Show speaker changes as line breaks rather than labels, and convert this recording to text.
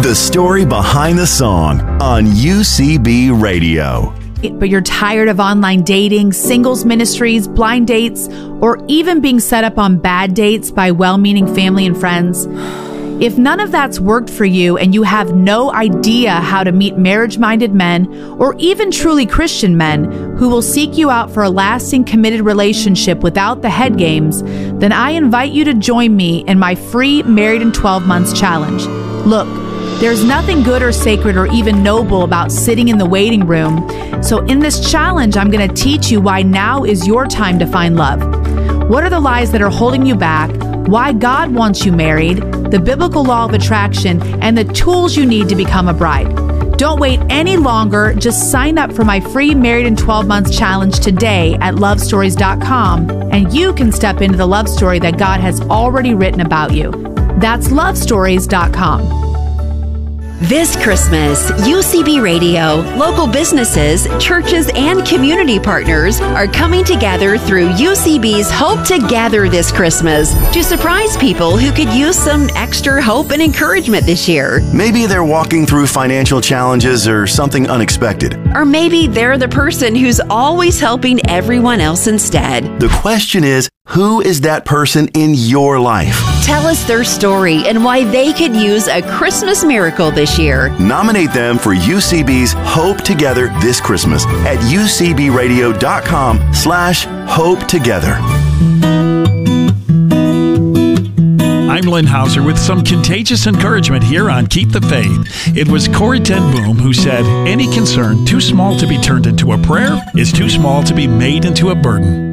The story behind the song on UCB Radio.
But you're tired of online dating, singles ministries, blind dates, or even being set up on bad dates by well-meaning family and friends? If none of that's worked for you and you have no idea how to meet marriage-minded men or even truly Christian men who will seek you out for a lasting, committed relationship without the head games, then I invite you to join me in my free Married in 12 Months challenge. Look, there's nothing good or sacred or even noble about sitting in the waiting room. So in this challenge, I'm going to teach you why now is your time to find love. What are the lies that are holding you back? Why God wants you married, the biblical law of attraction, and the tools you need to become a bride. Don't wait any longer. Just sign up for my free Married in 12 Months challenge today at lovestories.com, and you can step into the love story that God has already written about you. That's lovestories.com.
This Christmas, UCB Radio, local businesses, churches, and community partners are coming together through UCB's Hope Together this Christmas to surprise people who could use some extra hope and encouragement this year.
Maybe they're walking through financial challenges or something unexpected.
Or maybe they're the person who's always helping everyone else instead.
The question is, who is that person in your life?
Tell us their story and why they could use a Christmas miracle this year.
Nominate them for UCB's Hope Together this Christmas at ucbradio.com/Hope Together.
I'm Lynn Hauser with some contagious encouragement here on Keep the Faith. It was Corrie ten Boom who said, "Any concern too small to be turned into a prayer is too small to be made into a burden."